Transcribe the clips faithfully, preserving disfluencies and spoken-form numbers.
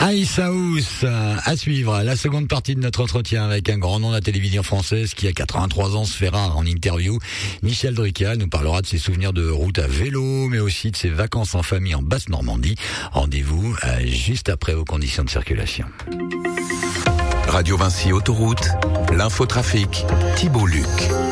Ice House, à suivre la seconde partie de notre entretien avec un grand nom de la télévision française qui a quatre-vingt-trois ans se fait rare en interview. Michel Drucker nous parlera de ses souvenirs de route à vélo, mais aussi de ses vacances en famille en Basse-Normandie. Rendez-vous euh, juste après vos conditions de circulation. Radio Vinci Autoroute, l'infotrafic, Thibault Luc.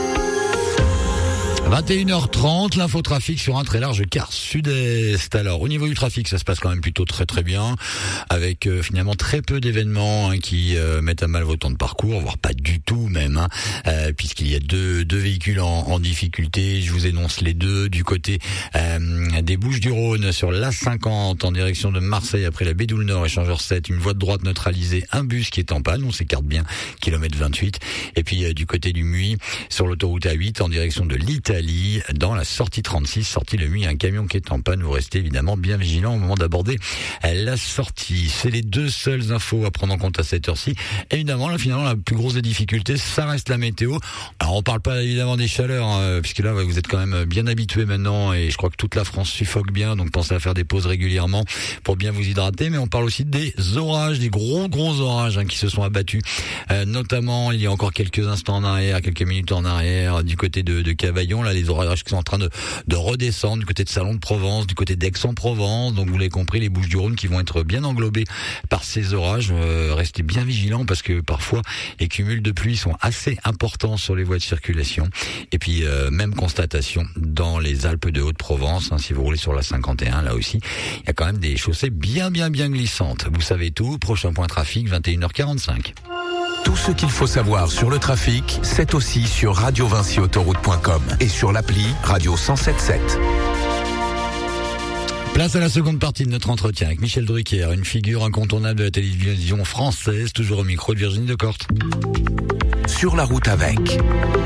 vingt et une heures trente, l'infotrafic sur un très large quart sud-est. Alors, au niveau du trafic, ça se passe quand même plutôt très très bien, avec euh, finalement très peu d'événements hein, qui euh, mettent à mal vos temps de parcours, voire pas du tout même, hein, euh, puisqu'il y a deux, deux véhicules en, en difficulté. Je vous énonce les deux. Du côté euh, des Bouches-du-Rhône, sur l'A cinquante, en direction de Marseille, après la Bédoule Nord, échangeur sept, une voie de droite neutralisée, un bus qui est en panne, on s'écarte bien, kilomètre vingt-huit. Et puis euh, du côté du Muy, sur l'autoroute A huit, en direction de l'Italie, dans la sortie trente-six, sortie le Muy, un camion qui est en panne. Vous restez évidemment bien vigilant au moment d'aborder la sortie. C'est les deux seules infos à prendre en compte à cette heure-ci. Évidemment, là, finalement, la plus grosse des difficultés, ça reste la météo. Alors, on parle pas évidemment des chaleurs, hein, puisque là, vous êtes quand même bien habitués maintenant, et je crois que toute la France suffoque bien, donc pensez à faire des pauses régulièrement pour bien vous hydrater. Mais on parle aussi des orages, des gros gros orages hein, qui se sont abattus, euh, notamment il y a encore quelques instants en arrière, quelques minutes en arrière, du côté de, de Cavaillon. Là, les orages qui sont en train de, de redescendre du côté de Salon de Provence, du côté d'Aix-en-Provence. Donc vous l'avez compris, les Bouches-du-Rhône qui vont être bien englobés par ces orages. Euh, restez bien vigilants parce que parfois les cumuls de pluie sont assez importants sur les voies de circulation. Et puis euh, même constatation dans les Alpes de Haute-Provence. Hein, si vous roulez sur la cinquante et un, là aussi, il y a quand même des chaussées bien bien bien glissantes. Vous savez tout. Prochain point trafic, vingt et une heures quarante-cinq. Tout ce qu'il faut savoir sur le trafic, c'est aussi sur radio vinci autoroute point com et sur l'appli Radio cent sept sept. Place à la seconde partie de notre entretien avec Michel Drucker, une figure incontournable de la télévision française, toujours au micro de Virginie Decorte. Sur la route avec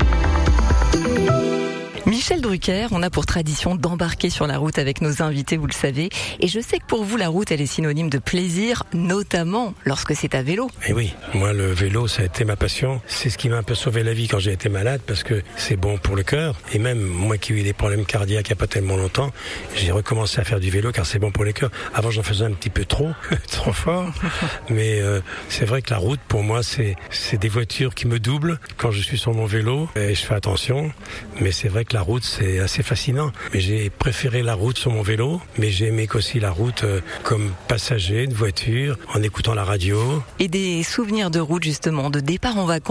Michel Drucker, on a pour tradition d'embarquer sur la route avec nos invités, vous le savez. Et je sais que pour vous, la route, elle est synonyme de plaisir, notamment lorsque c'est à vélo. Et oui, moi, le vélo, ça a été ma passion. C'est ce qui m'a un peu sauvé la vie quand j'ai été malade, parce que c'est bon pour le cœur. Et même moi qui ai eu des problèmes cardiaques il n'y a pas tellement longtemps, j'ai recommencé à faire du vélo car c'est bon pour les cœurs. Avant, j'en faisais un petit peu trop, trop fort. Mais euh, c'est vrai que la route, pour moi, c'est, c'est des voitures qui me doublent quand je suis sur mon vélo. Et je fais attention. Mais c'est vrai que la route, c'est assez fascinant. Mais j'ai préféré la route sur mon vélo, mais j'ai aimé aussi la route euh, comme passager de voiture, en écoutant la radio. Et des souvenirs de route, justement, de départ en vacances.